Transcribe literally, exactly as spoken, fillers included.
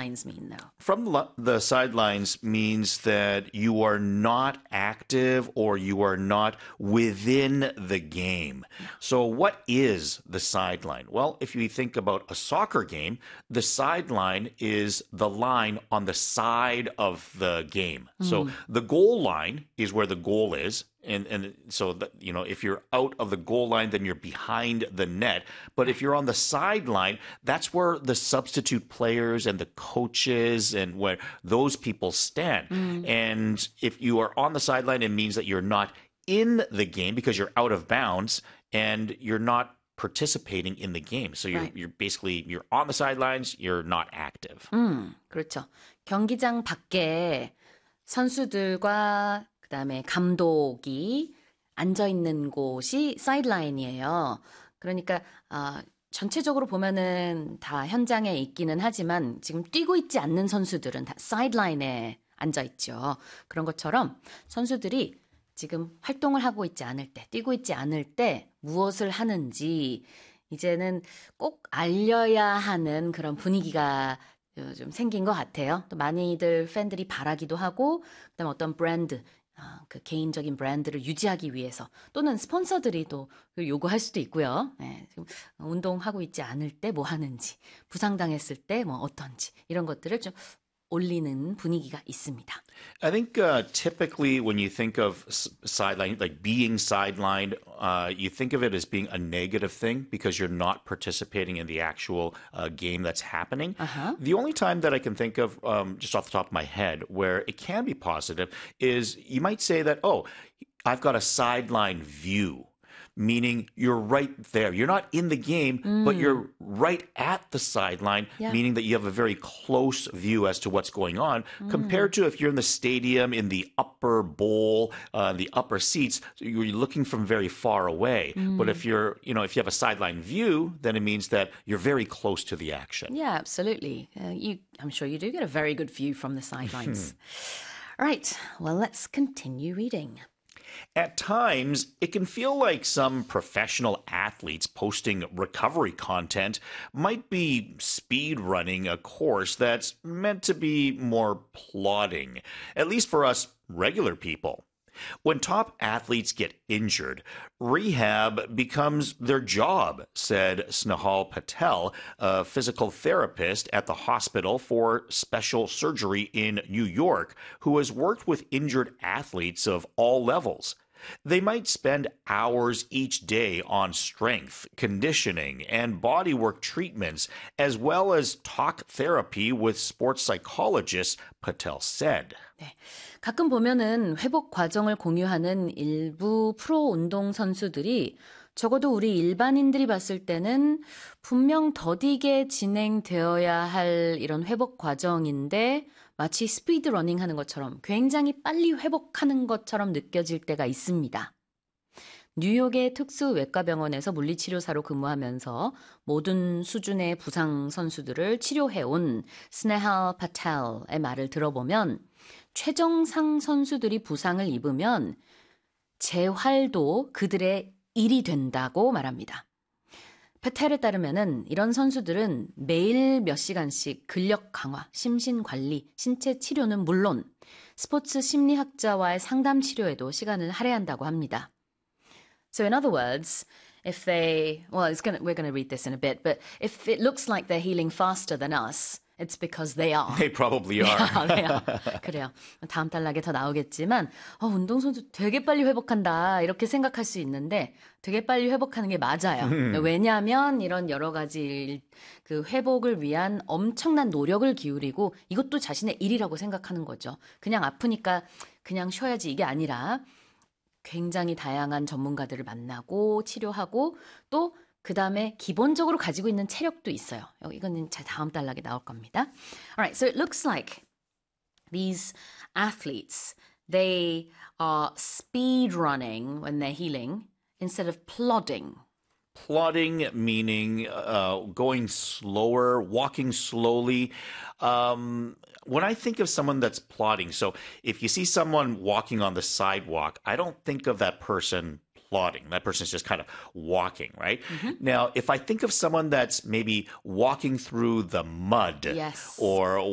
sidelines mean, though? From the the sidelines means that you are not active or you are not within the game. So what is the sideline? Well, if you think about a soccer game, the sideline is the line on the side of the game. So the goal line is where the goal is. And and so that, you know, if you're out of the goal line, then you're behind the net. But if you're on the sideline, that's where the substitute players and the coaches and where those people stand. Mm. And if you are on the sideline, it means that you're not in the game because you're out of bounds and you're not participating in the game. So you're right. you're basically you're on the sidelines, you're not active. 음, 그렇죠. 경기장 밖에 선수들과 그다음에 감독이 앉아 있는 곳이 사이드라인이에요. 그러니까 어, 전체적으로 보면은 다 현장에 있기는 하지만 지금 뛰고 있지 않는 선수들은 다 사이드라인에 앉아 있죠. 그런 것처럼 선수들이 지금 활동을 하고 있지 않을 때, 뛰고 있지 않을 때 무엇을 하는지 이제는 꼭 알려야 하는 그런 분위기가 좀 생긴 것 같아요. 또 많이들 팬들이 바라기도 하고 그다음에 어떤 브랜드, 그 개인적인 브랜드를 유지하기 위해서 또는 스폰서들이 또 요구할 수도 있고요. 네, 지금 운동하고 있지 않을 때 뭐 하는지, 부상당했을 때 뭐 어떤지 이런 것들을 좀 올리는 분위기가 있습니다. I think uh, typically when you think of sideline, like being sidelined, uh, you think of it as being a negative thing because you're not participating in the actual uh, game that's happening. Uh-huh. The only time that I can think of, um, just off the top of my head, where it can be positive is you might say that, oh, I've got a sideline view. Meaning you're right there. You're not in the game, mm. but you're right at the sideline, yeah. meaning that you have a very close view as to what's going on, mm. compared to if you're in the stadium, in the upper bowl, uh, the upper seats, you're looking from very far away. Mm. But if you're, you know, if you have a sideline view, then it means that you're very close to the action. Yeah, absolutely. Uh, you, I'm sure you do get a very good view from the sidelines. All right, well, let's continue reading. At times, it can feel like some professional athletes posting recovery content might be speed running a course that's meant to be more plodding, at least for us regular people. When top athletes get injured, rehab becomes their job, said Snehal Patel, a physical therapist at the Hospital for Special Surgery in New York, who has worked with injured athletes of all levels. They might spend hours each day on strength, conditioning, and bodywork treatments, as well as talk therapy with sports psychologists, Patel said. 네. 가끔 보면은 회복 과정을 공유하는 일부 프로 운동 선수들이 적어도 우리 일반인들이 봤을 때는 분명 더디게 진행되어야 할 이런 회복 과정인데 마치 스피드 러닝 하는 것처럼 굉장히 빨리 회복하는 것처럼 느껴질 때가 있습니다. 뉴욕의 특수외과병원에서 물리치료사로 근무하면서 모든 수준의 부상 선수들을 치료해온 스네할 파텔의 말을 들어보면 최정상 선수들이 부상을 입으면 재활도 그들의 일이 된다고 말합니다. 페텔에 따르면은 이런 선수들은 매일 몇 시간씩 근력 강화, 심신 관리, 신체 치료는 물론 스포츠 심리학자와의 상담 치료에도 시간을 할애한다고 합니다. So in other words, if they, well, it's gonna, we're going to read this in a bit, but if it looks like they're healing faster than us, it's because they are. They probably are. 네, 그래요. 다음 단락에 더 나오겠지만 어, 운동선수 되게 빨리 회복한다 이렇게 생각할 수 있는데 되게 빨리 회복하는 게 맞아요. 왜냐하면 이런 여러 가지 그 회복을 위한 엄청난 노력을 기울이고 이것도 자신의 일이라고 생각하는 거죠. 그냥 아프니까 그냥 쉬어야지 이게 아니라 굉장히 다양한 전문가들을 만나고 치료하고 또 그 다음에 기본적으로 가지고 있는 체력도 있어요. 이거는 자 다음 단락에 나올 겁니다. Alright, so it looks like these athletes, they are speed running when they're healing instead of plodding. Plodding meaning uh, going slower, walking slowly. Um, when I think of someone that's plodding, so if you see someone walking on the sidewalk, I don't think of that person plodding. That person's just kind of walking, right? Mm-hmm. Now, if I think of someone that's maybe walking through the mud yes. or